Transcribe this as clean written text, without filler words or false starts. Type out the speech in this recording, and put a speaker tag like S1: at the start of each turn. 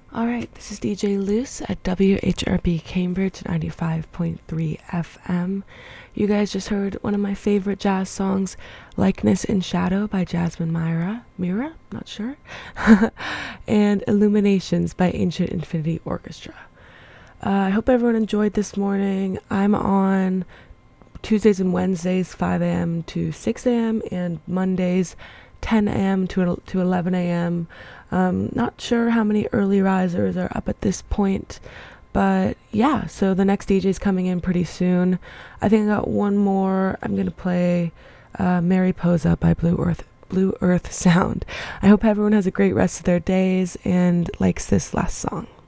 S1: Alright, this is DJ Luce at WHRP Cambridge 95.3 FM. You guys just heard one of my favorite jazz songs, Likeness in Shadow by Jasmine Mira, not sure, and Illuminations by Ancient Infinity Orchestra. I hope everyone enjoyed this morning. I'm on Tuesdays and Wednesdays 5 a.m. to 6 a.m. and Mondays 10 a.m. to 11 a.m. Not sure how many early risers are up at this point, but yeah, so the next DJ is coming in pretty soon. I think I got one more. I'm going to play Mariposa by Blue Earth Sound. I hope everyone has a great rest of their days and likes this last song.